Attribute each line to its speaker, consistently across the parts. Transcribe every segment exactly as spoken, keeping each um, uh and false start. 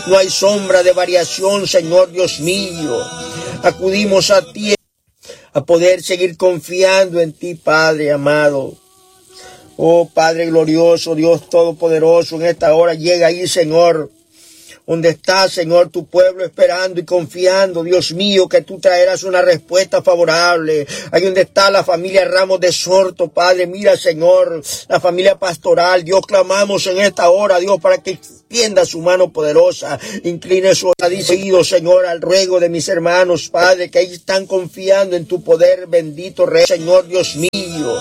Speaker 1: No hay sombra de variación, Señor Dios mío. Acudimos a ti a poder seguir confiando en ti, Padre amado. Oh, Padre glorioso, Dios todopoderoso, en esta hora llega ahí, Señor, donde está, Señor, tu pueblo esperando y confiando, Dios mío, que tú traerás una respuesta favorable. Ahí donde está la familia Ramos de Sorto, Padre, mira, Señor, la familia pastoral, Dios, clamamos en esta hora, Dios, para que extienda su mano poderosa, incline su oído, Señor, al ruego de mis hermanos, Padre, que ahí están confiando en tu poder, bendito Rey, Señor Dios mío.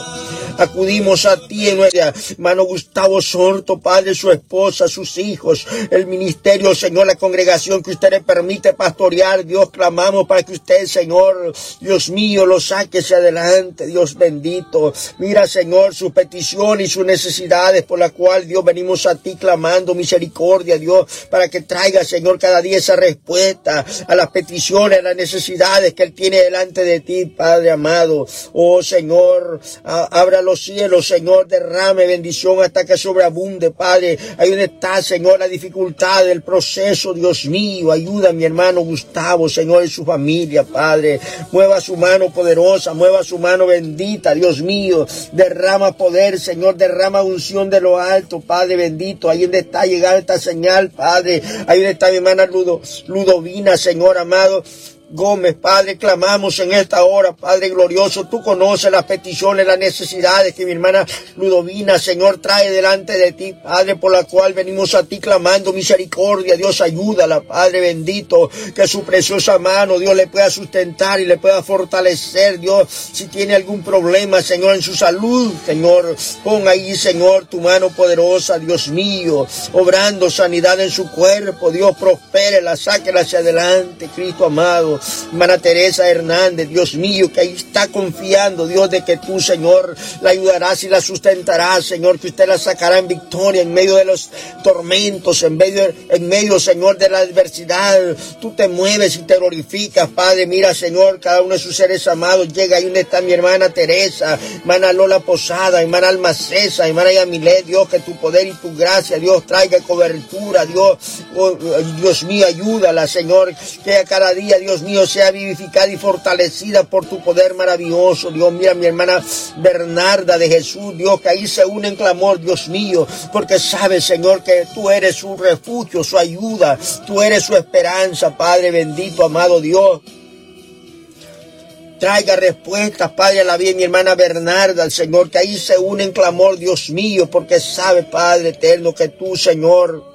Speaker 1: Acudimos a ti en nuestra hermano Gustavo Sorto, Padre, su esposa, sus hijos, el ministerio, Señor, la congregación que usted le permite pastorear. Dios, clamamos para que usted, Señor, Dios mío, lo saque hacia adelante, Dios bendito. Mira, Señor, sus peticiones y sus necesidades por las cuales, Dios, venimos a ti clamando misericordia, Dios, para que traiga, Señor, cada día esa respuesta a las peticiones, a las necesidades que Él tiene delante de ti, Padre amado. Oh, Señor, abra los cielos, Señor, derrame bendición hasta que sobreabunde, Padre. Ahí donde está, Señor, la dificultad del proceso, Dios mío, ayuda a mi hermano Gustavo, Señor, y su familia, Padre. Mueva su mano poderosa, mueva su mano bendita, Dios mío. Derrama poder, Señor, derrama unción de lo alto, Padre bendito. Ahí donde está llegando esta señal, Padre. Ahí donde está mi hermana Ludo, Ludovina, Señor amado Gómez, Padre, clamamos en esta hora, Padre glorioso, tú conoces las peticiones, las necesidades que mi hermana Ludovina, Señor, trae delante de ti, Padre, por la cual venimos a ti clamando misericordia. Dios, ayúdala, Padre bendito, que su preciosa mano, Dios, le pueda sustentar y le pueda fortalecer, Dios, si tiene algún problema, Señor, en su salud, Señor, pon ahí, Señor, tu mano poderosa, Dios mío, obrando sanidad en su cuerpo, Dios, prospérela, sáquela hacia adelante, Cristo amado. Hermana Teresa Hernández, Dios mío, que ahí está confiando, Dios, de que tú, Señor, la ayudarás y la sustentarás, Señor, que usted la sacará en victoria en medio de los tormentos, en medio, en medio, Señor, de la adversidad. Tú te mueves y te glorificas, Padre. Mira, Señor, cada uno de sus seres amados llega ahí donde está mi hermana Teresa, hermana Lola Posada, hermana Alma Cesa, hermana Yamilet, Dios, que tu poder y tu gracia, Dios, traiga cobertura, Dios, oh, Dios mío, ayúdala, Señor, que a cada día, Dios mío, sea vivificada y fortalecida por tu poder maravilloso, Dios. Mira, mi hermana Bernarda de Jesús, Dios, que ahí se une en clamor, Dios mío, porque sabe, Señor, que tú eres su refugio, su ayuda, tú eres su esperanza, Padre bendito, amado Dios. Traiga respuestas, Padre, a la vida de mi hermana Bernarda, el Señor, que ahí se une en clamor, Dios mío, porque sabe, Padre eterno, que tú, Señor,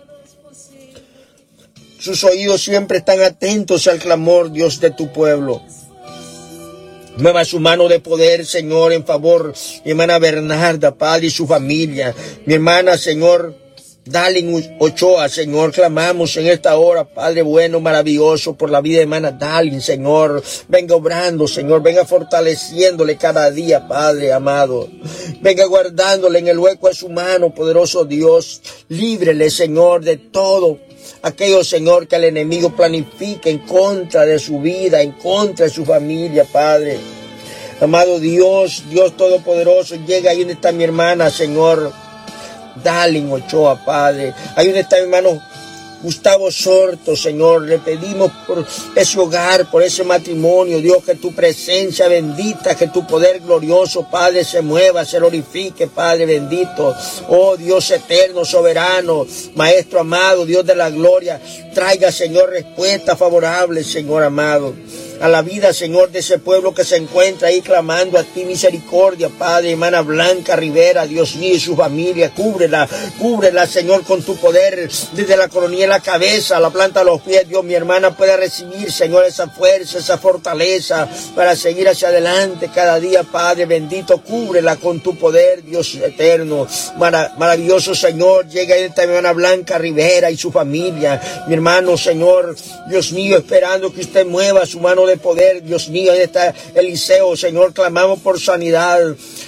Speaker 1: sus oídos siempre están atentos al clamor, Dios, de tu pueblo. Mueva su mano de poder, Señor, en favor de mi hermana Bernarda, Padre, y su familia. Mi hermana, Señor, Dalin Ochoa, Señor, clamamos en esta hora, Padre bueno, maravilloso, por la vida de hermana Dalin, Señor. Venga obrando, Señor, venga fortaleciéndole cada día, Padre amado. Venga guardándole en el hueco de su mano, poderoso Dios. Líbrele, Señor, de todo aquello, Señor, que el enemigo planifica en contra de su vida, en contra de su familia, Padre. Amado Dios, Dios Todopoderoso, llega ahí donde está mi hermana, Señor, Dalin Ochoa, Padre. Ahí donde está mi hermano Gustavo Sorto, Señor, le pedimos por ese hogar, por ese matrimonio, Dios, que tu presencia bendita, que tu poder glorioso, Padre, se mueva, se glorifique, Padre bendito. Oh, Dios eterno, soberano, Maestro amado, Dios de la gloria, traiga, Señor, respuesta favorable, Señor amado, a la vida, Señor, de ese pueblo que se encuentra ahí clamando a ti misericordia, Padre. Hermana Blanca Rivera, Dios mío, y su familia, cúbrela, cúbrela, Señor, con tu poder, desde la coronilla de la cabeza a la planta de los pies. Dios, mi hermana puede recibir, Señor, esa fuerza, esa fortaleza para seguir hacia adelante cada día, Padre bendito. Cúbrela con tu poder, Dios eterno, Mar maravilloso, Señor. Llega esta mi hermana Blanca Rivera y su familia, mi hermano, Señor, Dios mío, esperando que usted mueva su mano de poder, Dios mío. Ahí está Eliseo, Señor, clamamos por sanidad.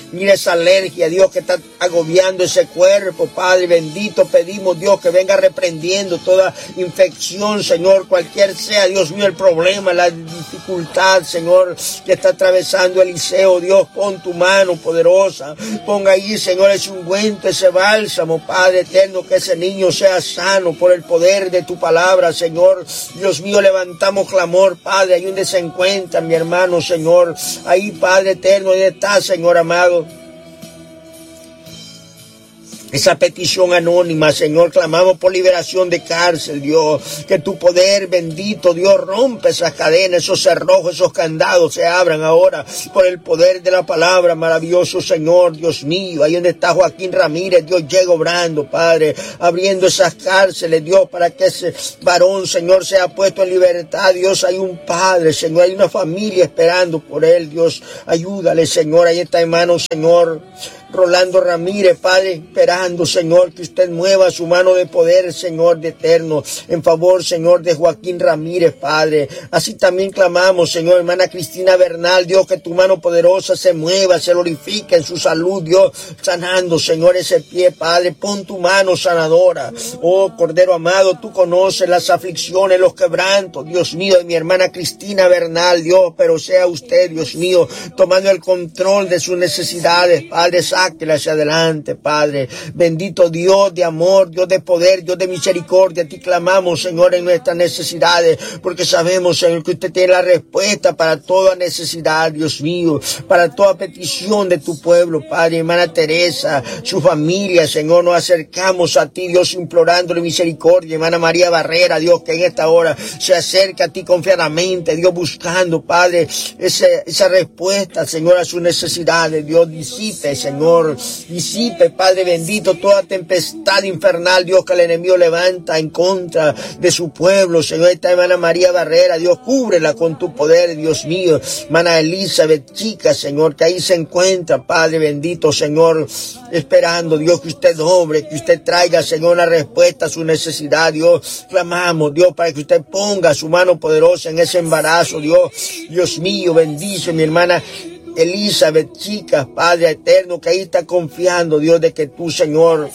Speaker 1: Mira esa alergia, Dios, que está agobiando ese cuerpo, Padre bendito. Pedimos, Dios, que venga reprendiendo toda infección, Señor, cualquier sea, Dios mío, el problema, la dificultad, Señor, que está atravesando Eliseo. Dios, pon tu mano poderosa, ponga ahí, Señor, ese ungüento, ese bálsamo, Padre eterno, que ese niño sea sano por el poder de tu palabra, Señor. Dios mío, levantamos clamor, Padre, ahí donde se encuentra mi hermano, Señor, ahí, Padre eterno, ahí está, Señor amado. Esa petición anónima, Señor, clamamos por liberación de cárcel, Dios, que tu poder bendito, Dios, rompe esas cadenas, esos cerrojos, esos candados se abran ahora por el poder de la palabra, maravilloso Señor, Dios mío, ahí donde está Joaquín Ramírez, Dios, llega obrando, Padre, abriendo esas cárceles, Dios, para que ese varón, Señor, sea puesto en libertad, Dios, hay un padre, Señor, hay una familia esperando por él, Dios, ayúdale, Señor, ahí está hermano, Señor, Rolando Ramírez, Padre, esperando, Señor, que usted mueva su mano de poder, Señor, de eterno, en favor, Señor, de Joaquín Ramírez, Padre. Así también clamamos, Señor, hermana Cristina Bernal, Dios, que tu mano poderosa se mueva, se glorifique en su salud, Dios, sanando, Señor, ese pie, Padre. Pon tu mano sanadora. Oh, Cordero amado, tú conoces las aflicciones, los quebrantos, Dios mío, de mi hermana Cristina Bernal, Dios, pero sea usted, Dios mío, tomando el control de sus necesidades, Padre. Sáquela hacia adelante, Padre. Bendito Dios de amor, Dios de poder, Dios de misericordia. A ti clamamos, Señor, en nuestras necesidades, porque sabemos, Señor, que usted tiene la respuesta para toda necesidad, Dios mío, para toda petición de tu pueblo, Padre. Hermana Teresa, su familia, Señor, nos acercamos a ti, Dios, implorándole misericordia. Hermana María Barrera, Dios, que en esta hora se acerca a ti confiadamente, Dios, buscando, Padre, ese, esa respuesta, Señor, a sus necesidades. Dios, disipe, Señor, disipe, Padre bendito, toda tempestad infernal, Dios, que el enemigo levanta en contra de su pueblo, Señor. Esta hermana María Barrera, Dios, cúbrela con tu poder, Dios mío. Hermana Elizabeth, chica, Señor, que ahí se encuentra, Padre bendito, Señor, esperando, Dios, que usted obre, que usted traiga, Señor, una respuesta a su necesidad, Dios. Clamamos, Dios, para que usted ponga su mano poderosa en ese embarazo, Dios. Dios mío, bendice mi hermana Elizabeth, chicas, Padre eterno, que ahí está confiando, Dios, de que tú, Señor,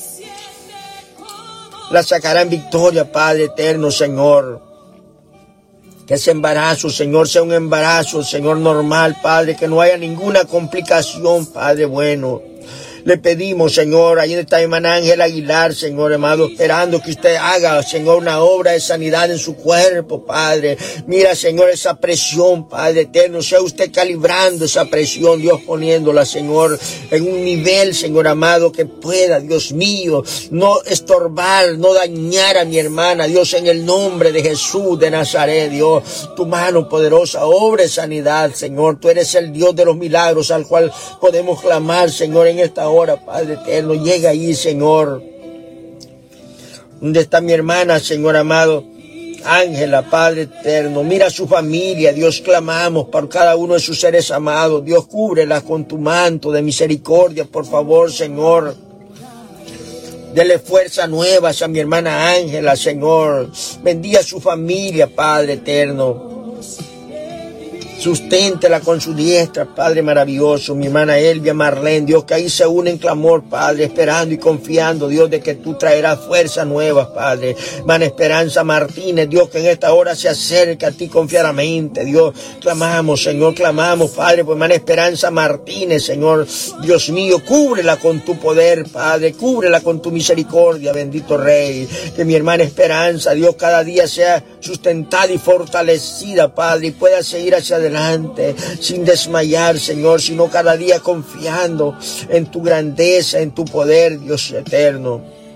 Speaker 1: la sacará en victoria, Padre eterno, Señor. Que ese embarazo, Señor, sea un embarazo, Señor, normal, Padre, que no haya ninguna complicación, Padre bueno. Le pedimos, Señor, ahí está hermana Ángela Aguilar, Señor, amado, esperando que usted haga, Señor, una obra de sanidad en su cuerpo, Padre. Mira, Señor, esa presión, Padre eterno, sea usted calibrando esa presión, Dios, poniéndola, Señor, en un nivel, Señor amado, que pueda, Dios mío, no estorbar, no dañar a mi hermana, Dios, en el nombre de Jesús de Nazaret, Dios, tu mano poderosa, obra de sanidad, Señor. Tú eres el Dios de los milagros al cual podemos clamar, Señor, en esta hora. Ahora, Padre eterno, llega ahí, Señor. ¿Dónde está mi hermana, Señor amado? Ángela, Padre eterno, mira a su familia, Dios, clamamos por cada uno de sus seres amados. Dios, cúbrela con tu manto de misericordia, por favor, Señor. Dele fuerza nuevas a mi hermana Ángela, Señor. Bendiga a su familia, Padre eterno. Susténtela con su diestra, Padre maravilloso. Mi hermana Elvia Marlene, Dios, que ahí se une en clamor, Padre, esperando y confiando, Dios, de que tú traerás fuerzas nuevas, Padre. Hermana Esperanza Martínez, Dios, que en esta hora se acerca a ti confiadamente, Dios. Clamamos, Señor, clamamos, Padre, por hermana Esperanza Martínez, Señor. Dios mío, cúbrela con tu poder, Padre, cúbrela con tu misericordia, bendito Rey. Que mi hermana Esperanza, Dios, cada día sea sustentada y fortalecida, Padre, y pueda seguir hacia adelante. Sin desmayar, Señor, sino cada día confiando en tu grandeza, en tu poder, Dios eterno.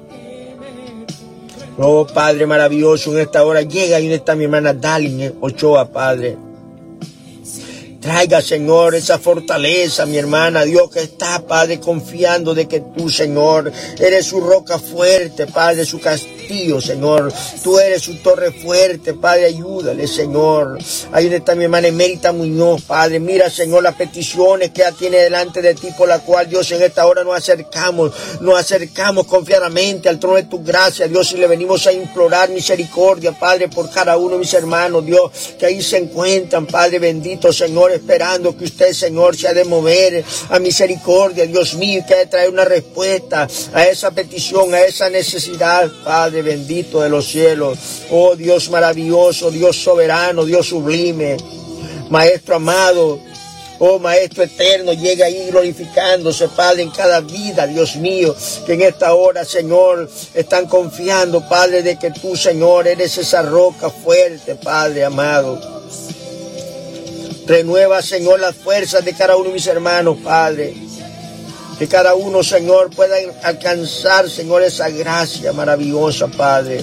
Speaker 1: Oh, Padre maravilloso, en esta hora llega y está mi hermana Dalin Ochoa, Padre. Traiga, Señor, esa fortaleza, mi hermana, Dios, que está, Padre, confiando de que tú, Señor, eres su roca fuerte, Padre, su castillo, castillo, Señor. Tú eres su torre fuerte, Padre, ayúdale, Señor. Ahí donde está mi hermana Emérita Muñoz, Padre. Mira, Señor, las peticiones que ella tiene delante de ti, por la cual, Dios, en esta hora nos acercamos, nos acercamos confiadamente al trono de tu gracia, Dios, y le venimos a implorar misericordia, Padre, por cada uno de mis hermanos, Dios, que ahí se encuentran, Padre bendito, Señor, esperando que usted, Señor, se ha de mover a misericordia, Dios mío, que ha de traer una respuesta a esa petición, a esa necesidad, Padre bendito de los cielos. Oh Dios maravilloso, Dios soberano, Dios sublime, Maestro amado, oh Maestro eterno, llega ahí glorificándose, Padre, en cada vida, Dios mío, que en esta hora, Señor, están confiando, Padre, de que tú, Señor, eres esa roca fuerte, Padre amado. Renueva, Señor, las fuerzas de cada uno de mis hermanos, Padre. Que cada uno, Señor, pueda alcanzar, Señor, esa gracia maravillosa, Padre.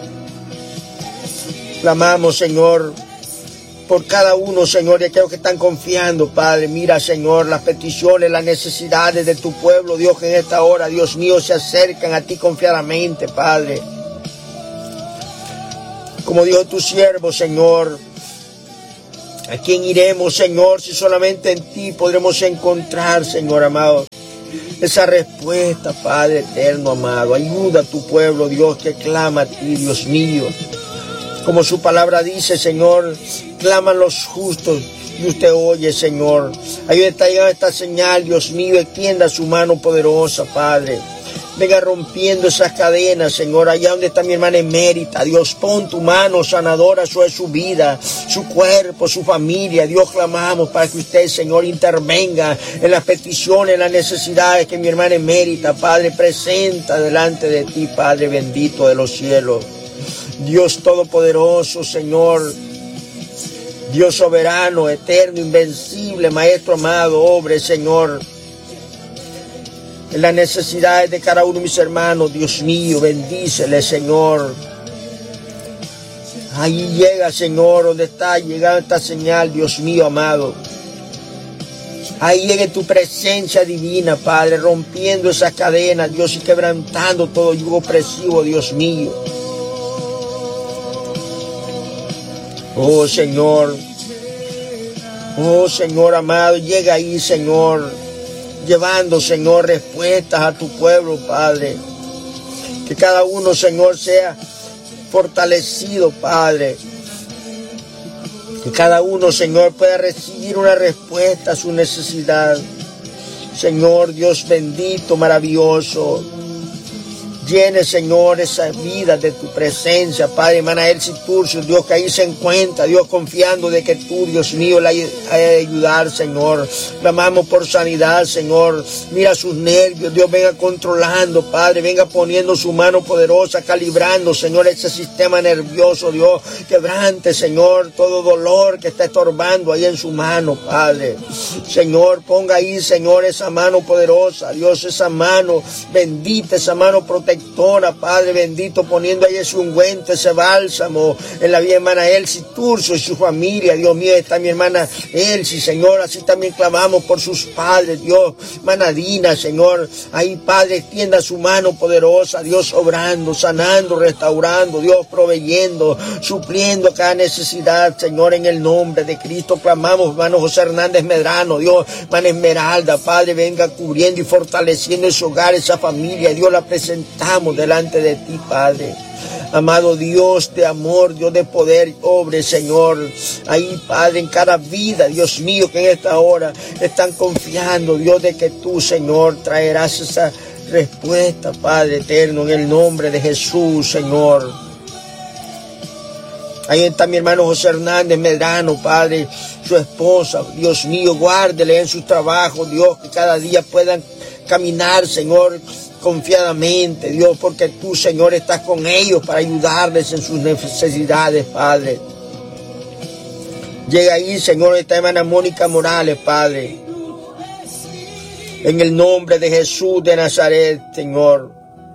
Speaker 1: Clamamos, Señor, por cada uno, Señor, de aquellos que están confiando, Padre. Mira, Señor, las peticiones, las necesidades de tu pueblo, Dios, que en esta hora, Dios mío, se acercan a ti confiadamente, Padre. Como dijo tu siervo, Señor, ¿a quién iremos, Señor, si solamente en ti podremos encontrar, Señor amado, esa respuesta, Padre eterno, amado? Ayuda a tu pueblo, Dios, que clama a ti, Dios mío. Como su palabra dice, Señor, claman los justos y usted oye, Señor. Ahí está llegando esta señal, Dios mío, extienda su mano poderosa, Padre. Venga rompiendo esas cadenas, Señor, allá donde está mi hermana Emérita. Dios, pon tu mano sanadora sobre su vida, su cuerpo, su familia. Dios, clamamos para que usted, Señor, intervenga en las peticiones, en las necesidades que mi hermana Emérita, Padre, presenta delante de ti, Padre bendito de los cielos. Dios todopoderoso, Señor, Dios soberano, eterno, invencible, Maestro amado, obre, Señor, en las necesidades de cada uno de mis hermanos. Dios mío, bendícele, Señor. Ahí llega, Señor, donde está llegando esta señal, Dios mío amado. Ahí llegue tu presencia divina, Padre, rompiendo esas cadenas, Dios, y quebrantando todo yugo opresivo, Dios mío. Oh, Señor, oh, Señor amado, llega ahí, Señor, llevando, Señor, respuestas a tu pueblo, Padre. Que cada uno, Señor, sea fortalecido, Padre. Que cada uno, Señor, pueda recibir una respuesta a su necesidad. Señor, Dios bendito, maravilloso. Llene, Señor, esa vida de tu presencia, Padre. Hermana Elsie Turcio, Dios, que ahí se encuentra, Dios, confiando de que tú, Dios mío, la hay de ayudar, Señor. Clamamos por sanidad, Señor. Mira sus nervios, Dios, venga controlando, Padre. Venga poniendo su mano poderosa, calibrando, Señor, ese sistema nervioso, Dios. Quebrante, Señor, todo dolor que está estorbando ahí en su mano, Padre. Señor, ponga ahí, Señor, esa mano poderosa, Dios, esa mano bendita, esa mano protectora, Padre bendito, poniendo ahí ese ungüento, ese bálsamo en la vida de hermana Elsie Turcio y su familia. Dios mío, está mi hermana Elsie, Señor, así también clamamos por sus padres, Dios, hermana Dina, Señor, ahí, Padre, extienda su mano poderosa, Dios, obrando, sanando, restaurando, Dios, proveyendo, supliendo cada necesidad, Señor, en el nombre de Cristo. Clamamos, hermano José Hernández Medrano, Dios, hermana Esmeralda, Padre, venga cubriendo y fortaleciendo ese hogar, esa familia, Dios, la presentamos delante de ti, Padre. Amado Dios de amor, Dios de poder, obre, Señor. Ahí, Padre, en cada vida, Dios mío, que en esta hora están confiando, Dios, de que tú, Señor, traerás esa respuesta, Padre eterno, en el nombre de Jesús, Señor. Ahí está mi hermano José Hernández Medrano, Padre, su esposa, Dios mío, guárdele en sus trabajos, Dios, que cada día puedan caminar, Señor, confiadamente, Dios, porque tú, Señor, estás con ellos para ayudarles en sus necesidades, Padre. Llega ahí, Señor, esta hermana Mónica Morales, Padre. En el nombre de Jesús de Nazaret, Señor.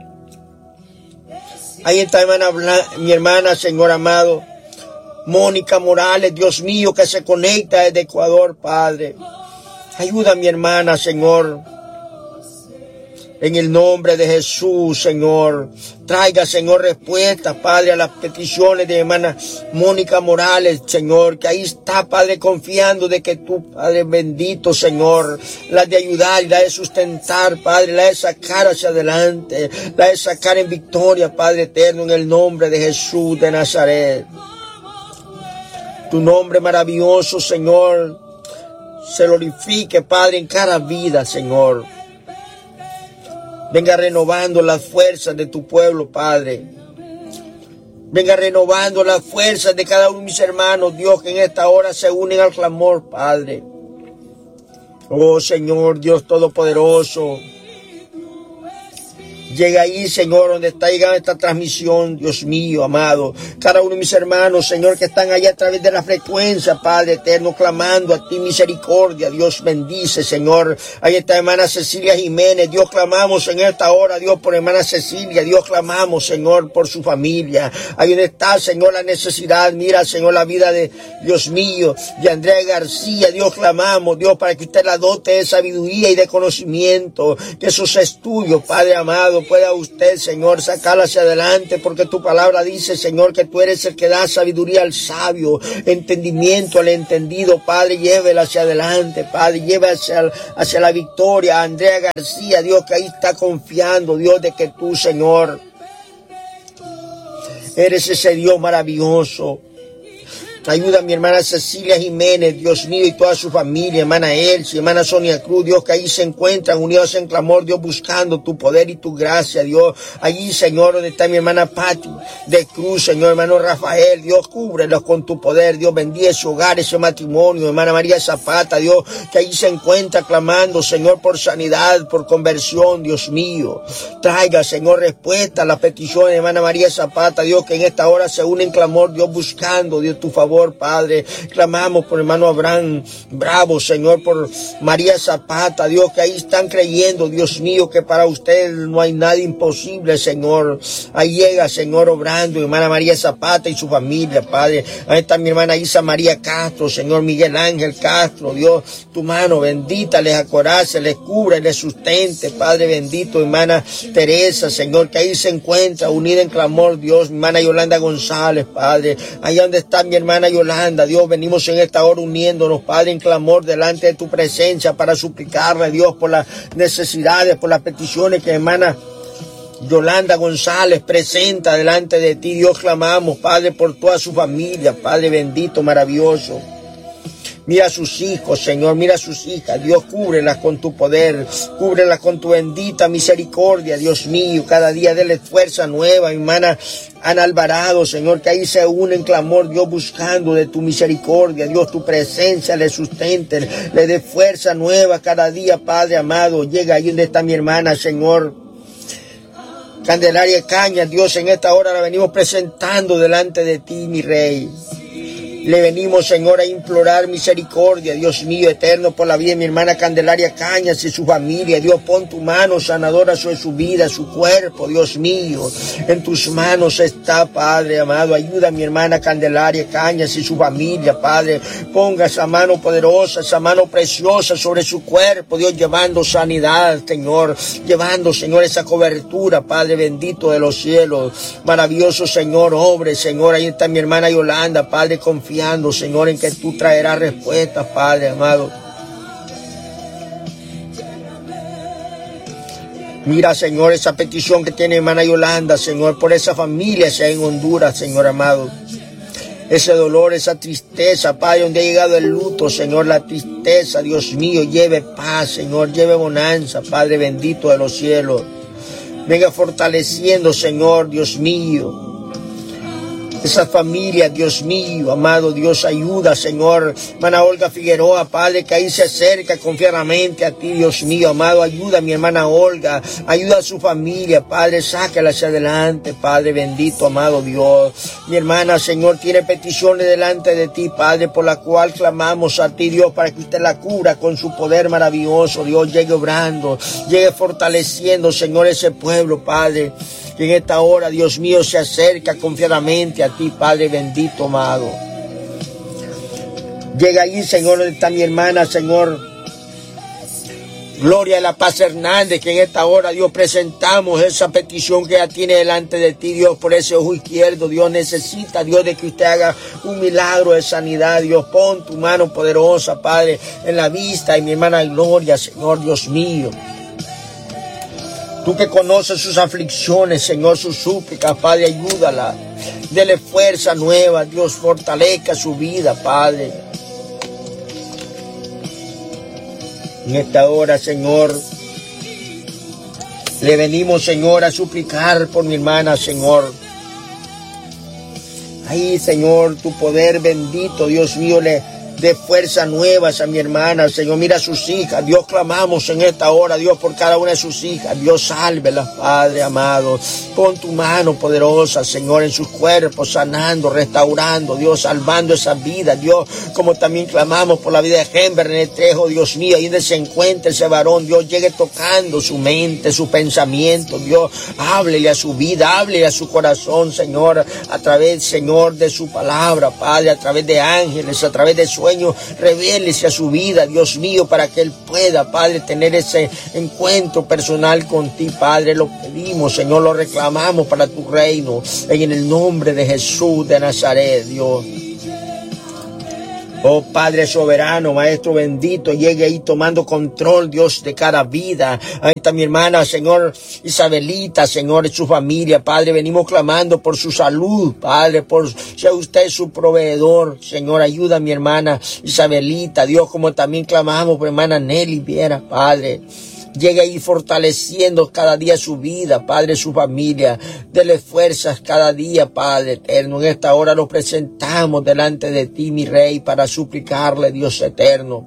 Speaker 1: Ahí está hermana, mi hermana, Señor amado, Mónica Morales, Dios mío, que se conecta desde Ecuador, Padre. Ayuda a mi hermana, Señor. En el nombre de Jesús, Señor. Traiga, Señor, respuestas, Padre, a las peticiones de hermana Mónica Morales, Señor, que ahí está, Padre, confiando de que tú, Padre bendito, Señor, la de ayudar, la de sustentar, Padre, la de sacar hacia adelante, la de sacar en victoria, Padre eterno, en el nombre de Jesús de Nazaret. Tu nombre maravilloso, Señor, se glorifique, Padre, en cada vida, Señor. Venga renovando las fuerzas de tu pueblo, Padre. Venga renovando las fuerzas de cada uno de mis hermanos, Dios, que en esta hora se unen al clamor, Padre. Oh, Señor, Dios Todopoderoso. Llega ahí, Señor, donde está llegando esta transmisión, Dios mío, amado. Cada uno de mis hermanos, Señor, que están allá a través de la frecuencia, Padre eterno, clamando a ti misericordia. Dios bendice, Señor. Ahí está hermana Cecilia Jiménez. Dios, clamamos en esta hora, Dios, por hermana Cecilia. Dios, clamamos, Señor, por su familia. Ahí donde está, Señor, la necesidad. Mira, Señor, la vida de, Dios mío, de Andrea García. Dios, clamamos, Dios, para que usted la dote de sabiduría y de conocimiento. Que esos estudios, Padre amado, pueda usted, Señor, sacarla hacia adelante, porque tu palabra dice, Señor, que tú eres el que da sabiduría al sabio, entendimiento al entendido, Padre, llévela hacia adelante, Padre, lleve hacia, hacia la victoria a Andrea García, Dios, que ahí está confiando, Dios, de que tú, Señor, eres ese Dios maravilloso. Ayuda a mi hermana Cecilia Jiménez, Dios mío, y toda su familia, hermana Elsie, hermana Sonia Cruz, Dios, que ahí se encuentran unidos en clamor, Dios, buscando tu poder y tu gracia, Dios. Allí, Señor, donde está mi hermana Patti de Cruz, Señor, hermano Rafael, Dios, cúbrelos con tu poder, Dios, bendice su hogar, ese matrimonio, hermana María Zapata, Dios, que allí se encuentra clamando, Señor, por sanidad, por conversión, Dios mío. Traiga, Señor, respuesta a las peticiones de hermana María Zapata, Dios, que en esta hora se une en clamor, Dios, buscando, Dios, tu favor. Padre, clamamos por hermano Abraham Bravo, Señor, por María Zapata, Dios, que ahí están creyendo, Dios mío, que para usted no hay nada imposible, Señor. Ahí llega, Señor, obrando, hermana María Zapata y su familia, Padre. Ahí está mi hermana Isa María Castro, Señor, Miguel Ángel Castro, Dios, tu mano bendita les acorace, les cubre, les sustente, Padre bendito, hermana Teresa, Señor, que ahí se encuentra unida en clamor, Dios, mi hermana Yolanda González, Padre, allá donde está mi hermana Yolanda, Dios, venimos en esta hora uniéndonos, Padre, en clamor delante de tu presencia para suplicarle, Dios, por las necesidades, por las peticiones que hermana Yolanda González presenta delante de ti. Dios, clamamos, Padre, por toda su familia, Padre bendito, maravilloso. Mira a sus hijos, Señor, mira a sus hijas. Dios, cúbrelas con tu poder, cúbrelas con tu bendita misericordia, Dios mío. Cada día dele fuerza nueva, hermana Ana Alvarado, Señor, que ahí se une en clamor, Dios, buscando de tu misericordia, Dios, tu presencia le sustente, le dé fuerza nueva cada día, Padre amado. Llega ahí donde está mi hermana, Señor Candelaria Cañas, Dios, en esta hora la venimos presentando delante de ti, mi Rey. Le venimos, Señor, a implorar misericordia, Dios mío, eterno, por la vida de mi hermana Candelaria Cañas y su familia. Dios, pon tu mano sanadora sobre su vida, su cuerpo, Dios mío. En tus manos está, Padre amado. Ayuda a mi hermana Candelaria Cañas y su familia, Padre. Ponga esa mano poderosa, esa mano preciosa sobre su cuerpo, Dios, llevando sanidad, Señor. Llevando, Señor, esa cobertura, Padre bendito de los cielos. Maravilloso, Señor, obre, Señor. Ahí está mi hermana Yolanda, Padre, confiando, Señor, en que tú traerás respuestas, Padre amado. Mira, Señor, esa petición que tiene hermana Yolanda, Señor, por esa familia que hay en Honduras, Señor amado. Ese dolor, esa tristeza, Padre, donde ha llegado el luto, Señor, la tristeza, Dios mío, lleve paz, Señor, lleve bonanza, Padre bendito de los cielos. Venga fortaleciendo, Señor, Dios mío, esa familia, Dios mío, amado Dios, ayuda, Señor. Hermana Olga Figueroa, Padre, que ahí se acerca confiadamente a ti, Dios mío, amado. Ayuda a mi hermana Olga, ayuda a su familia, Padre, sácala hacia adelante, Padre bendito, amado Dios. Mi hermana, Señor, tiene peticiones delante de ti, Padre, por la cual clamamos a ti, Dios, para que usted la cubra con su poder maravilloso. Dios, llegue obrando, llegue fortaleciendo, Señor, ese pueblo, Padre, que en esta hora, Dios mío, se acerca confiadamente a ti, Padre bendito, amado. Llega allí, Señor, donde está mi hermana, Señor Gloria a la Paz Hernández, que en esta hora, Dios, presentamos esa petición que ella tiene delante de ti, Dios, por ese ojo izquierdo. Dios, necesita, Dios, de que usted haga un milagro de sanidad. Dios, pon tu mano poderosa, Padre, en la vista de mi hermana Gloria, Señor, Dios mío. Tú que conoces sus aflicciones, Señor, sus súplicas, Padre, ayúdala. Dele fuerza nueva, Dios, fortalezca su vida, Padre. En esta hora, Señor, le venimos, Señor, a suplicar por mi hermana, Señor. Ahí, Señor, tu poder bendito, Dios mío, le dé fuerzas nuevas a mi hermana, Señor. Mira a sus hijas, Dios, clamamos en esta hora, Dios, por cada una de sus hijas. Dios, sálvelas, Padre amado. Pon tu mano poderosa, Señor, en sus cuerpos, sanando, restaurando, Dios, salvando esas vidas, Dios, como también clamamos por la vida de Henber en el Trejo, Dios mío, ahí donde se encuentre ese varón, Dios, llegue tocando su mente, su pensamiento, Dios, háblele a su vida, háblele a su corazón, Señor, a través, Señor, de su palabra, Padre, a través de ángeles, a través de sueños, revélese a su vida, Dios mío, para que él pueda, Padre, tener ese encuentro personal con ti, Padre. Lo pedimos, Señor, lo reclamamos para tu reino, en el nombre de Jesús de Nazaret, Dios. Oh Padre soberano, Maestro bendito, llegue ahí tomando control, Dios, de cada vida. Ahí está mi hermana, Señor, Isabelita, Señor, y su familia, Padre. Venimos clamando por su salud, Padre, por sea usted su proveedor. Señor, ayuda a mi hermana Isabelita, Dios, como también clamamos por hermana Nelly Viera, Padre. Llegue ahí fortaleciendo cada día su vida, Padre, su familia. Dele fuerzas cada día, Padre eterno. En esta hora lo presentamos delante de ti, mi Rey, para suplicarle, Dios eterno.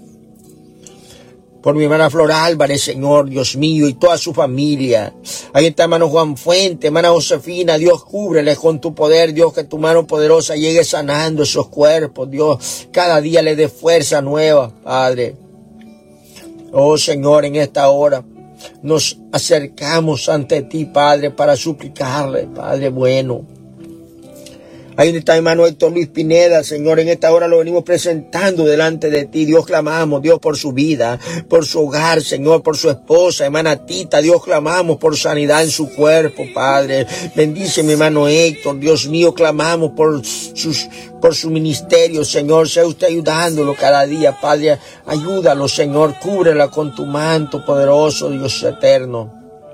Speaker 1: Por mi hermana Flor Álvarez, Señor, Dios mío, y toda su familia. Ahí está hermano Juan Fuente, hermana Josefina, Dios, cúbreles con tu poder, Dios, que tu mano poderosa llegue sanando esos cuerpos, Dios. Cada día le dé fuerza nueva, Padre. Oh Señor, en esta hora nos acercamos ante ti, Padre, para suplicarle, Padre bueno. Ahí está mi hermano Héctor Luis Pineda, Señor, en esta hora lo venimos presentando delante de ti. Dios, clamamos, Dios, por su vida, por su hogar, Señor, por su esposa, hermana Tita. Dios, clamamos por sanidad en su cuerpo, Padre. Bendice mi hermano Héctor, Dios mío, clamamos por sus, por su ministerio, Señor. Sea usted ayudándolo cada día, Padre. Ayúdalo, Señor, cúbrela con tu manto poderoso, Dios eterno.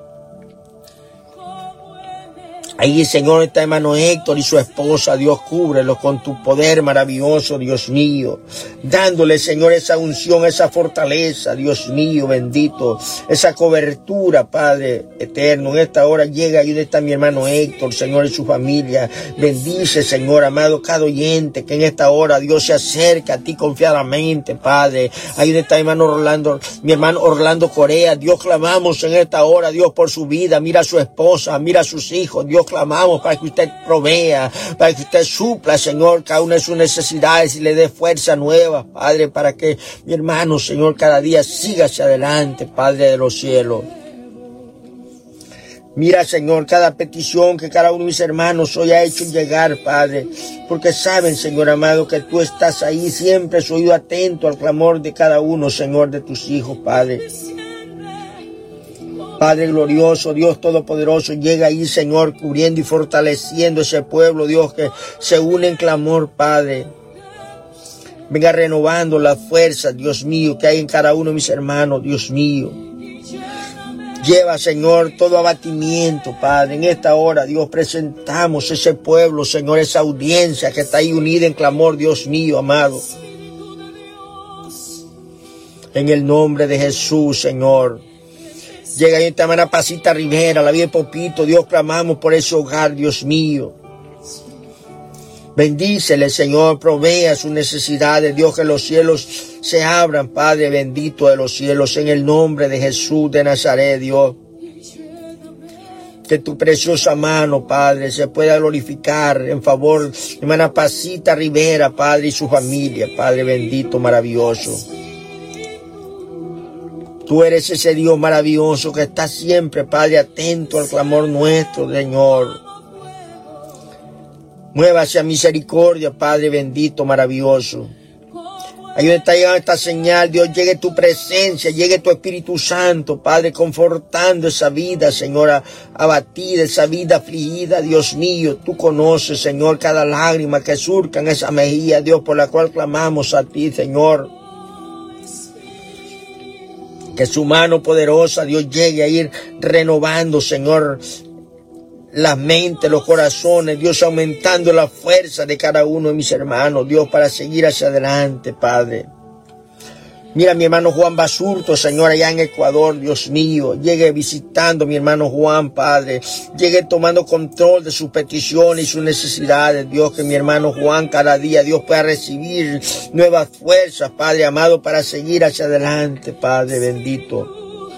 Speaker 1: Ahí, Señor, está hermano Héctor y su esposa. Dios, cúbrelo con tu poder maravilloso, Dios mío. Dándole, Señor, esa unción, esa fortaleza, Dios mío, bendito. Esa cobertura, Padre eterno. En esta hora llega ahí donde está mi hermano Héctor, Señor, y su familia. Bendice, Señor, amado, cada oyente que en esta hora, Dios, se acerca a ti confiadamente, Padre. Ahí donde está mi hermano Orlando, mi hermano Orlando Corea. Dios, clamamos en esta hora, Dios, por su vida. Mira a su esposa, mira a sus hijos, Dios. Clamamos para que usted provea, para que usted supla, Señor, cada una de sus necesidades y le dé fuerza nueva, Padre, para que mi hermano, Señor, cada día siga hacia adelante, Padre de los cielos. Mira, Señor, cada petición que cada uno de mis hermanos hoy ha hecho llegar, Padre, porque saben, Señor amado, que tú estás ahí, siempre has oído atento al clamor de cada uno, Señor, de tus hijos, Padre. Padre glorioso, Dios todopoderoso, llega ahí, Señor, cubriendo y fortaleciendo ese pueblo, Dios, que se une en clamor, Padre. Venga renovando la fuerza, Dios mío, que hay en cada uno de mis hermanos, Dios mío. Lleva, Señor, todo abatimiento, Padre. En esta hora, Dios, presentamos ese pueblo, Señor, esa audiencia que está ahí unida en clamor, Dios mío, amado. En el nombre de Jesús, Señor. Llega ahí esta hermana Pasita Rivera, la vida de Popito. Dios, clamamos por ese hogar, Dios mío. Bendícele, Señor, provea sus necesidades. Dios, que los cielos se abran, Padre bendito de los cielos, en el nombre de Jesús de Nazaret, Dios. Que tu preciosa mano, Padre, se pueda glorificar en favor de hermana Pasita Rivera, Padre, y su familia, Padre bendito, maravilloso. Tú eres ese Dios maravilloso que está siempre, Padre, atento al clamor nuestro, Señor. Muévase a misericordia, Padre bendito, maravilloso. Ahí donde está llegando esta señal, Dios, llegue tu presencia, llegue tu Espíritu Santo, Padre, confortando esa vida, Señor, abatida, esa vida afligida, Dios mío. Tú conoces, Señor, cada lágrima que surca en esa mejilla, Dios, por la cual clamamos a ti, Señor. Que su mano poderosa, Dios, llegue a ir renovando, Señor, las mentes, los corazones, Dios, aumentando la fuerza de cada uno de mis hermanos, Dios, para seguir hacia adelante, Padre. Mira mi hermano Juan Basurto, Señor, allá en Ecuador, Dios mío. Llegue visitando mi hermano Juan, Padre. Llegue tomando control de sus peticiones y sus necesidades, Dios. Que mi hermano Juan cada día, Dios, pueda recibir nuevas fuerzas, Padre amado, para seguir hacia adelante, Padre bendito.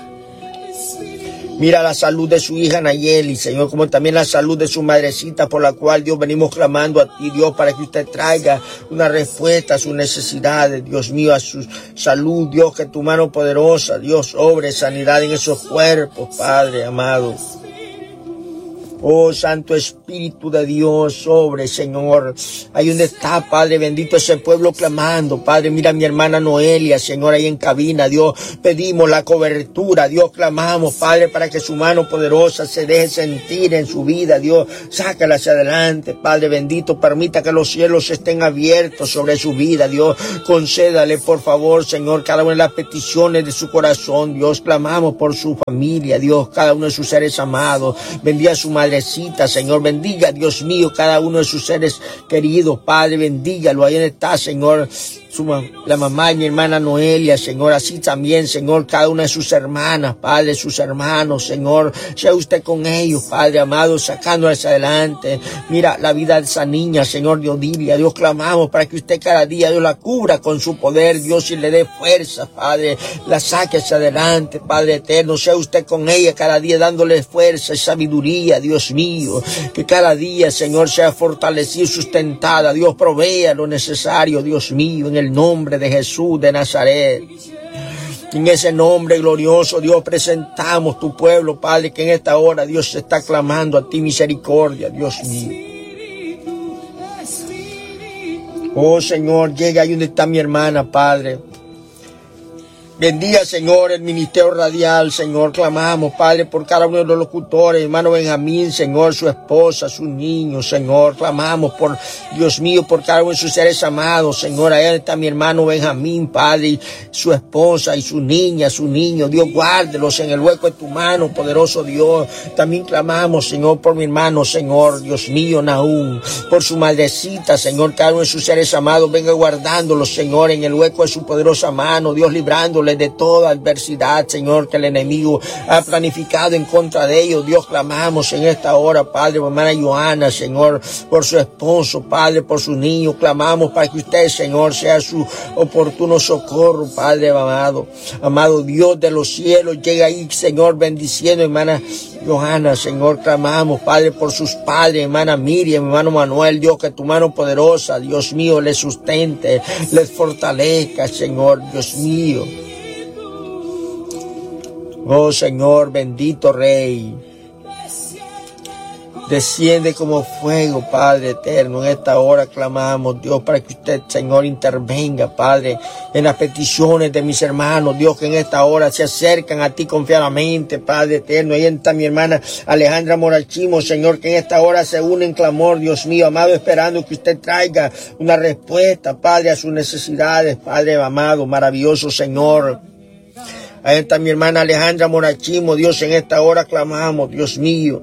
Speaker 1: Mira la salud de su hija Nayeli, Señor, como también la salud de su madrecita, por la cual, Dios, venimos clamando a ti, Dios, para que usted traiga una respuesta a sus necesidades, Dios mío, a su salud, Dios, que tu mano poderosa, Dios, obre sanidad en esos cuerpos, Padre amado. Oh, Santo Espíritu de Dios, sobre, Señor. Ahí donde está, Padre bendito, ese pueblo clamando. Padre, mira a mi hermana Noelia, Señor, ahí en cabina. Dios, pedimos la cobertura. Dios, clamamos, Padre, para que su mano poderosa se deje sentir en su vida. Dios, sácala hacia adelante, Padre bendito. Permita que los cielos estén abiertos sobre su vida. Dios, concédale, por favor, Señor, cada una de las peticiones de su corazón. Dios, clamamos por su familia. Dios, cada uno de sus seres amados. Bendiga a su madre. Señor, bendiga, Dios mío, cada uno de sus seres queridos, Padre, bendígalo, ahí está, Señor, su, la mamá de mi hermana Noelia, Señor, así también, Señor, cada una de sus hermanas, Padre, sus hermanos, Señor, sea usted con ellos, Padre amado, sacándoles adelante. Mira la vida de esa niña, Señor, de Odilia, Dios, clamamos para que usted cada día, Dios, la cubra con su poder, Dios, y le dé fuerza, Padre, la saque hacia adelante, Padre eterno, sea usted con ella cada día, dándole fuerza y sabiduría, Dios mío, que cada día, Señor, sea fortalecida y sustentada. Dios, provea lo necesario, Dios mío, en el nombre de Jesús de Nazaret. En ese nombre glorioso, Dios, presentamos tu pueblo, Padre, que en esta hora, Dios, se está clamando a ti misericordia, Dios mío. Oh, Señor, llega ahí donde está mi hermana, Padre. Bendiga, Señor, el ministerio radial, Señor, clamamos, Padre, por cada uno de los locutores, hermano Benjamín, Señor, su esposa, sus niños, Señor, clamamos por, Dios mío, por cada uno de sus seres amados, Señor, allá está mi hermano Benjamín, Padre, y su esposa y su niña, su niño, Dios, guárdelos en el hueco de tu mano, poderoso Dios. También clamamos, Señor, por mi hermano, Señor, Dios mío, Nahum, por su madrecita, Señor, cada uno de sus seres amados, venga guardándolos, Señor, en el hueco de su poderosa mano, Dios, librándolos de toda adversidad, Señor, que el enemigo ha planificado en contra de ellos. Dios, clamamos en esta hora, Padre, por hermana Joana, Señor, por su esposo, Padre, por su niño, clamamos para que usted, Señor, sea su oportuno socorro, Padre amado, amado Dios de los cielos, llega ahí, Señor, bendiciendo, hermana Johanna, Señor, clamamos, Padre, por sus padres, hermana Miriam, hermano Manuel, Dios, que tu mano poderosa, Dios mío, les sustente, les fortalezca, Señor, Dios mío. Oh, Señor, bendito Rey. Desciende como fuego, Padre eterno. En esta hora clamamos, Dios, para que usted, Señor, intervenga, Padre, en las peticiones de mis hermanos, Dios, que en esta hora se acercan a ti confiadamente, Padre eterno. Ahí está mi hermana Alejandra Morachimo, Señor, que en esta hora se une en clamor, Dios mío, amado, esperando que usted traiga una respuesta, Padre, a sus necesidades, Padre amado, maravilloso Señor. Ahí está mi hermana Alejandra Morachimo, Dios, en esta hora clamamos, Dios mío.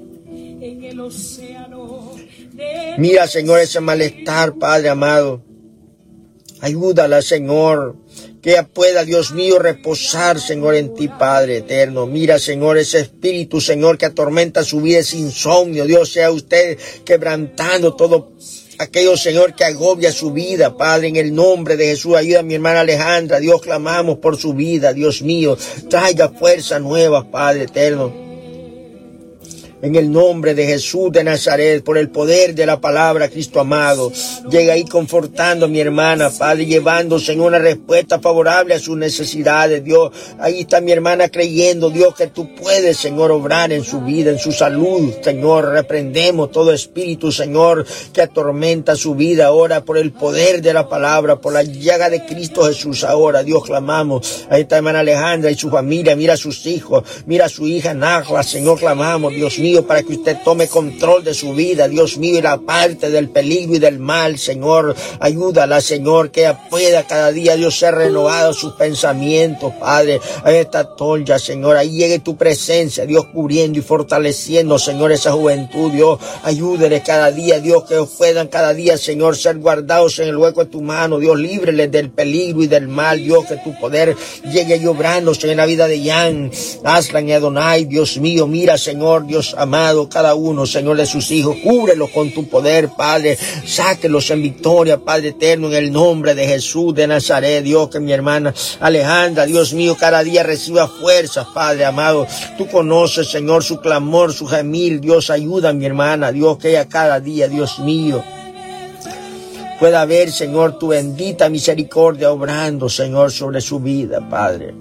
Speaker 1: Mira, Señor, ese malestar, Padre amado. Ayúdala, Señor, que ella pueda, Dios mío, reposar, Señor, en ti, Padre eterno. Mira, Señor, ese espíritu, Señor, que atormenta su vida, ese insomnio. Dios, sea usted quebrantando todo aquello, Señor, que agobia su vida, Padre, en el nombre de Jesús. Ayuda a mi hermana Alejandra. Dios, clamamos por su vida, Dios mío. Traiga fuerza nueva, Padre eterno. En el nombre de Jesús de Nazaret, por el poder de la palabra, Cristo amado, llega ahí confortando a mi hermana, Padre, llevando, Señor, una respuesta favorable a sus necesidades, Dios. Ahí está mi hermana creyendo, Dios, que tú puedes, Señor, obrar en su vida, en su salud, Señor. Reprendemos todo espíritu, Señor, que atormenta su vida ahora por el poder de la palabra, por la llaga de Cristo Jesús ahora, Dios, clamamos. Ahí está hermana Alejandra y su familia, mira a sus hijos, mira a su hija Najla, Señor, clamamos, Dios mío, para que usted tome control de su vida, Dios mío, y la parte del peligro y del mal, Señor. Ayúdala, Señor, que ella pueda cada día, Dios, ser renovado sus pensamientos, Padre. Ahí está Tonya, Señor, ahí llegue tu presencia, Dios, cubriendo y fortaleciendo, Señor, esa juventud, Dios. Ayúdeles cada día, Dios, que puedan cada día, Señor, ser guardados en el hueco de tu mano, Dios. Líbreles del peligro y del mal, Dios, que tu poder llegue obrándose en la vida de Jan, Aslan y Adonai, Dios mío. Mira, Señor, Dios amado, cada uno, Señor, de sus hijos, cúbrelos con tu poder, Padre, sáquelos en victoria, Padre eterno, en el nombre de Jesús de Nazaret, Dios, que mi hermana Alejandra, Dios mío, cada día reciba fuerzas, Padre amado. Tú conoces, Señor, su clamor, su gemir, Dios, ayuda a mi hermana, Dios, que ella cada día, Dios mío, pueda ver, Señor, tu bendita misericordia obrando, Señor, sobre su vida, Padre.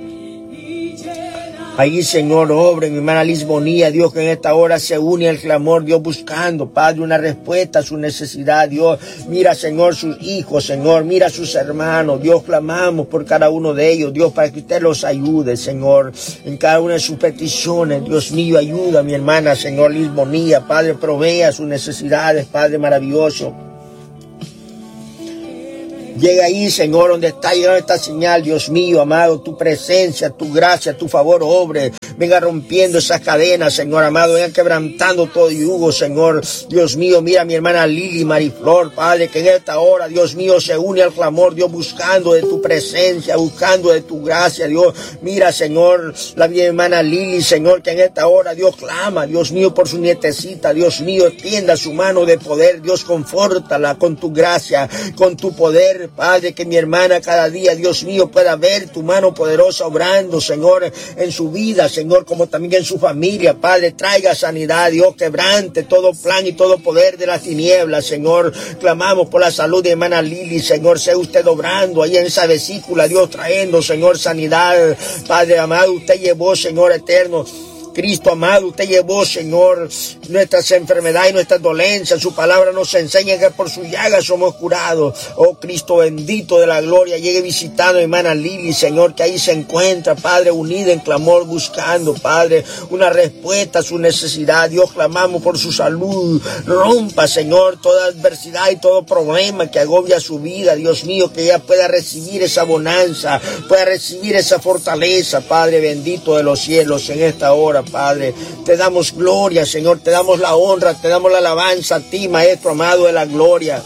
Speaker 1: Allí, Señor, obra en mi hermana Lisbonía, Dios, que en esta hora se une al clamor, Dios, buscando, Padre, una respuesta a su necesidad, Dios. Mira, Señor, sus hijos, Señor, mira sus hermanos, Dios, clamamos por cada uno de ellos, Dios, para que usted los ayude, Señor, en cada una de sus peticiones, Dios mío, ayuda a mi hermana, Señor, Lisbonía, Padre, provea sus necesidades, Padre maravilloso. Llega ahí, Señor, donde está llegando esta señal, Dios mío, amado, tu presencia, tu gracia, tu favor, obre. Venga rompiendo esas cadenas, Señor amado, venga quebrantando todo yugo, Señor. Dios mío, mira a mi hermana Lili Mariflor, Padre, que en esta hora, Dios mío, se une al clamor, Dios, buscando de tu presencia, buscando de tu gracia, Dios. Mira, Señor, la mi hermana Lili, Señor, que en esta hora, Dios, clama, Dios mío, por su nietecita, Dios mío, extienda su mano de poder, Dios, confórtala con tu gracia, con tu poder, Padre, que mi hermana cada día, Dios mío, pueda ver tu mano poderosa obrando, Señor, en su vida, Señor, como también en su familia, Padre. Traiga sanidad, Dios, quebrante todo plan y todo poder de las tinieblas, Señor. Clamamos por la salud de hermana Lili, Señor, sea usted obrando ahí en esa vesícula, Dios, trayendo, Señor, sanidad, Padre amado. Usted llevó, Señor eterno, Cristo amado, usted llevó, Señor, nuestras enfermedades y nuestras dolencias. Su palabra nos enseña que por su llaga somos curados. Oh Cristo bendito de la gloria, llegue visitando a hermana Lili, Señor, que ahí se encuentra, Padre, unida en clamor, buscando, Padre, una respuesta a su necesidad. Dios, clamamos por su salud. Rompa, Señor, toda adversidad y todo problema que agobia su vida, Dios mío, que ella pueda recibir esa bonanza, pueda recibir esa fortaleza, Padre bendito de los cielos, en esta hora, Padre. Te damos gloria, Señor, te damos la honra, te damos la alabanza a ti, Maestro amado de la gloria.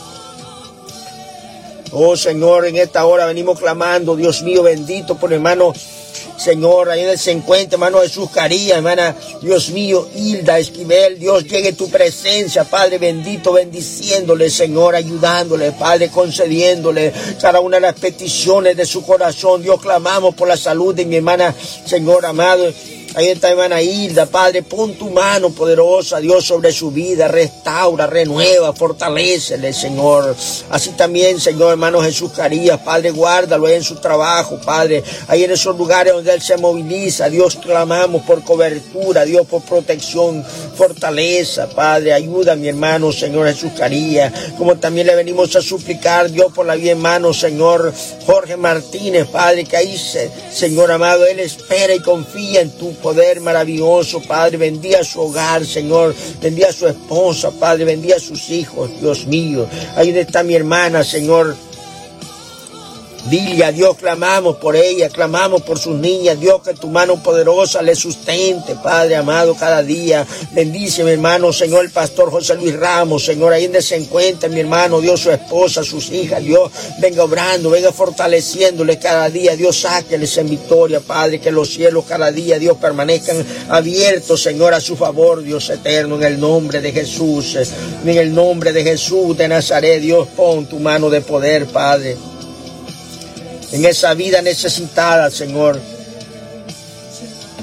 Speaker 1: Oh, Señor, en esta hora venimos clamando, Dios mío, bendito por hermano, Señor, ahí donde se encuentra, hermano Jesús Caría, hermana, Dios mío, Hilda Esquivel, Dios, llegue tu presencia, Padre bendito, bendiciéndole, Señor, ayudándole, Padre, concediéndole cada una de las peticiones de su corazón. Dios, clamamos por la salud de mi hermana, Señor amado. Ahí está hermana Hilda, Padre, pon tu mano poderosa, Dios, sobre su vida, restaura, renueva, fortalécele, Señor. Así también, Señor, hermano Jesús Carías, Padre, guárdalo ahí en su trabajo, Padre, ahí en esos lugares donde Él se moviliza. Dios, clamamos por cobertura, Dios, por protección, fortaleza, Padre, ayuda a mi hermano, Señor Jesús Carías, como también le venimos a suplicar, Dios, por la vida, hermano, Señor Jorge Martínez, Padre, que ahí, Señor amado, Él espera y confía en tu poder maravilloso, Padre. Bendiga a su hogar, Señor, bendiga a su esposa, Padre, bendiga a sus hijos, Dios mío. Ahí donde está mi hermana, Señor Dilia, Dios, clamamos por ella, clamamos por sus niñas, Dios, que tu mano poderosa le sustente, Padre amado, cada día. Bendice, mi hermano, Señor, el pastor José Luis Ramos, Señor, ahí donde se encuentra mi hermano, Dios, su esposa, sus hijas, Dios, venga obrando, venga fortaleciéndole cada día, Dios, sáqueles en victoria, Padre, que los cielos cada día, Dios, permanezcan abiertos, Señor, a su favor, Dios eterno, en el nombre de Jesús, en el nombre de Jesús de Nazaret. Dios, pon tu mano de poder, Padre, en esa vida necesitada, Señor.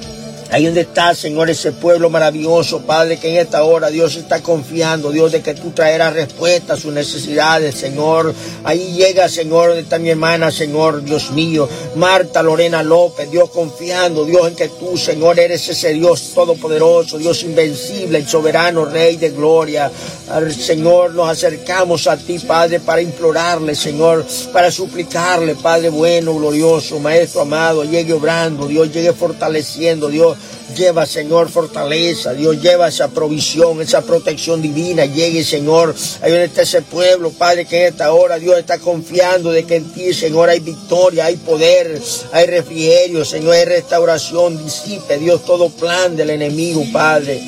Speaker 1: Ahí donde está, Señor, ese pueblo maravilloso, Padre, que en esta hora Dios está confiando, Dios, de que tú traerás respuesta a sus necesidades, Señor. Ahí llega, Señor, donde está mi hermana, Señor, Dios mío, Marta Lorena López, Dios, confiando, Dios, en que tú, Señor, eres ese Dios todopoderoso, Dios invencible, el soberano Rey de gloria. Al Señor, nos acercamos a ti, Padre, para implorarle, Señor, para suplicarle, Padre bueno, glorioso, Maestro amado, llegue obrando, Dios, llegue fortaleciendo, Dios. Lleva, Señor, fortaleza, Dios, lleva esa provisión, esa protección divina, llegue, Señor, ahí donde está ese pueblo, Padre, que en esta hora Dios está confiando de que en ti, Señor, hay victoria, hay poder, hay refrigerio, Señor, hay restauración, disipe, Dios, todo plan del enemigo, Padre.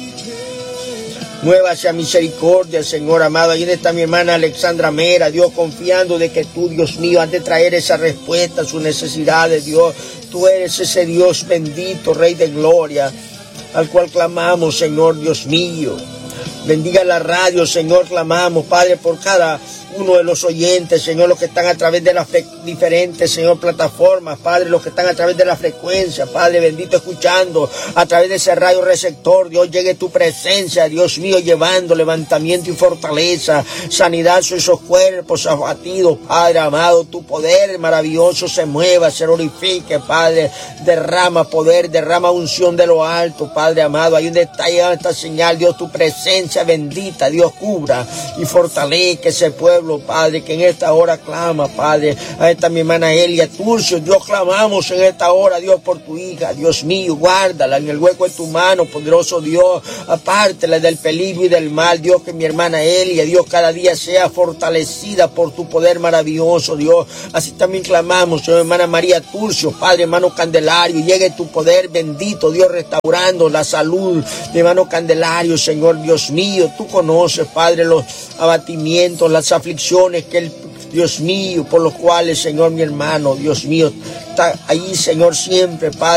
Speaker 1: Nueva sea misericordia, Señor amado. Ahí está mi hermana Alexandra Mera, Dios, confiando de que tú, Dios mío, has de traer esa respuesta a sus necesidades, Dios. Tú eres ese Dios bendito, Rey de gloria, al cual clamamos, Señor, Dios mío. Bendiga la radio, Señor, clamamos, Padre, por cada uno de los oyentes, Señor, los que están a través de las diferentes, Señor, plataformas, Padre, los que están a través de la frecuencia, Padre bendito, escuchando a través de ese radio receptor, Dios, llegue tu presencia, Dios mío, llevando levantamiento y fortaleza, sanidad sobre esos cuerpos abatidos, Padre amado, tu poder maravilloso se mueva, se glorifique, Padre, derrama poder, derrama unción de lo alto, Padre amado, ahí donde está llegando esta señal, Dios, tu presencia bendita, Dios, cubra y fortalezca ese pueblo, Padre, que en esta hora clama, Padre. Ahí está mi hermana Elia Turcio, Dios, clamamos en esta hora, Dios, por tu hija, Dios mío, guárdala en el hueco de tu mano, poderoso Dios, apártela del peligro y del mal, Dios, que mi hermana Elia, Dios, cada día sea fortalecida por tu poder maravilloso, Dios. Así también clamamos, Señor, hermana María Turcio, Padre, hermano Candelario, llegue tu poder bendito, Dios, restaurando la salud de hermano Candelario, Señor, Dios mío, tú conoces, Padre, los abatimientos, las aflicciones que el Dios mío, por los cuales, Señor, mi hermano, Dios mío, está ahí, Señor, siempre, Padre.